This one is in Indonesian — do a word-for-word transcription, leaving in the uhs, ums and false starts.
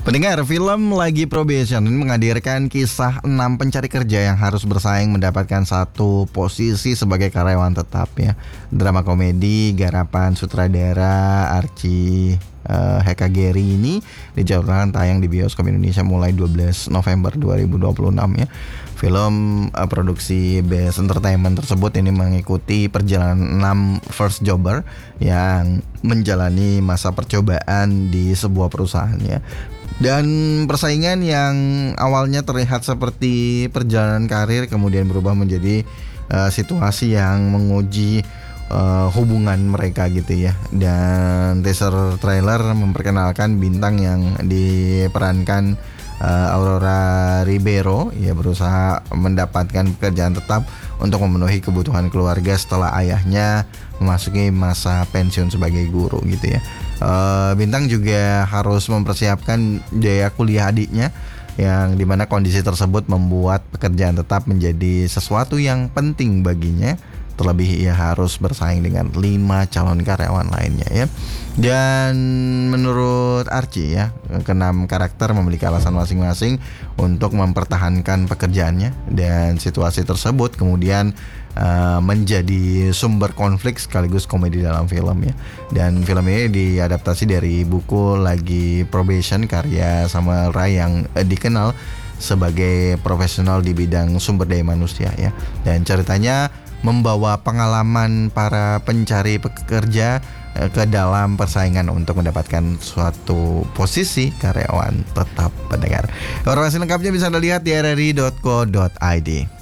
Pendengar, film Lagi Probation ini menghadirkan kisah enam pencari kerja yang harus bersaing mendapatkan satu posisi sebagai karyawan tetap ya. Drama komedi garapan sutradara Archie uh, Heka Geri ini dijadwalkan tayang di bioskop Indonesia mulai dua belas November dua ribu dua puluh enam ya. Film uh, produksi Best Entertainment tersebut ini mengikuti perjalanan enam first jobber yang menjalani masa percobaan di sebuah perusahaan ya. Dan persaingan yang awalnya terlihat seperti perjalanan karir kemudian berubah menjadi uh, situasi yang menguji uh, hubungan mereka gitu ya. Dan teaser trailer memperkenalkan bintang yang diperankan uh, Aurora Ribeiro ya, berusaha mendapatkan pekerjaan tetap untuk memenuhi kebutuhan keluarga setelah ayahnya memasuki masa pensiun sebagai guru gitu ya. Uh, Bintang juga harus mempersiapkan biaya kuliah adiknya, yang dimana kondisi tersebut membuat pekerjaan tetap menjadi sesuatu yang penting baginya. Terlebih ia harus bersaing dengan lima calon karyawan lainnya ya. Dan menurut Archie ya, keenam karakter memiliki alasan masing-masing untuk mempertahankan pekerjaannya, dan situasi tersebut kemudian uh, menjadi sumber konflik sekaligus komedi dalam film ya. Dan film ini diadaptasi dari buku Lagi Probation karya Samuel Ray yang uh, dikenal sebagai profesional di bidang sumber daya manusia ya. Dan ceritanya membawa pengalaman para pencari pekerja ke dalam persaingan untuk mendapatkan suatu posisi karyawan tetap, pendengar. Informasi lengkapnya bisa Anda lihat di r r i dot co dot i d.